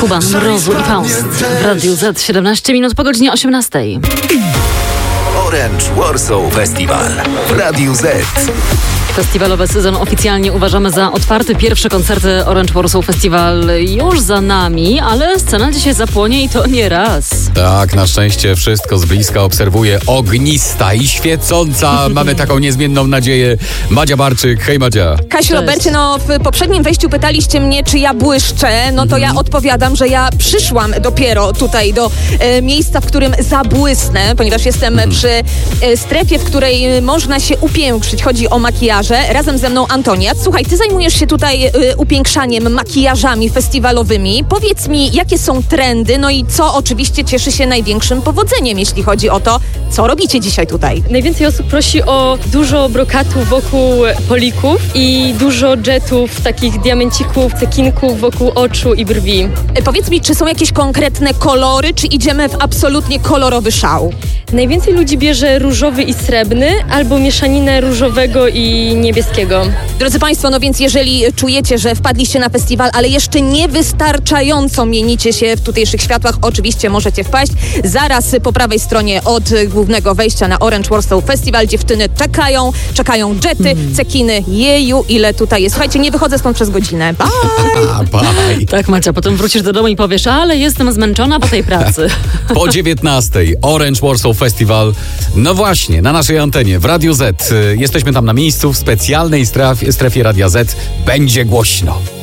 Kuba, Mrozu i Faust. W Radiu Z 17 minut po godzinie 18. Orange Warsaw Festival w Radiu Z. Festiwalowy sezon oficjalnie uważamy za otwarty. Pierwsze koncerty Orange Warsaw Festival już za nami, ale scena dzisiaj zapłonie i to nie raz. Tak, na szczęście wszystko z bliska obserwuję. Ognista i świecąca. Mamy taką niezmienną nadzieję. Madzia Barczyk. Hej Madzia. Kasiu, Robercie, w poprzednim wejściu pytaliście mnie, czy ja błyszczę. No to ja odpowiadam, że ja przyszłam dopiero tutaj do miejsca, w którym zabłysnę, ponieważ jestem przy strefie, w której można się upiększyć. Chodzi o makijaże. Razem ze mną Antonia. Słuchaj, ty zajmujesz się tutaj upiększaniem, makijażami festiwalowymi. Powiedz mi, jakie są trendy, no i co oczywiście cieszy się największym powodzeniem, jeśli chodzi o to, co robicie dzisiaj tutaj. Najwięcej osób prosi o dużo brokatów wokół polików i dużo jetów, takich diamencików, cekinków wokół oczu i brwi. Powiedz mi, czy są jakieś konkretne kolory, czy idziemy w absolutnie kolorowy szał? Najwięcej ludzi bierze różowy i srebrny, albo mieszaninę różowego i niebieskiego. Drodzy Państwo, no więc jeżeli czujecie, że wpadliście na festiwal, ale jeszcze niewystarczająco mienicie się w tutejszych światłach, oczywiście możecie wpaść. Zaraz po prawej stronie od głównego wejścia na Orange Warsaw Festival dziewczyny czekają jety, cekiny. Jeju, ile tutaj jest. Słuchajcie, nie wychodzę stąd przez godzinę. Bye! Bye. Tak, Macia, potem wrócisz do domu i powiesz, ale jestem zmęczona po tej pracy. Po 19 Orange Warsaw Festival. No właśnie, na naszej antenie w Radiu Z. Jesteśmy tam na miejscu w specjalnej strefie Radia Z. Będzie głośno.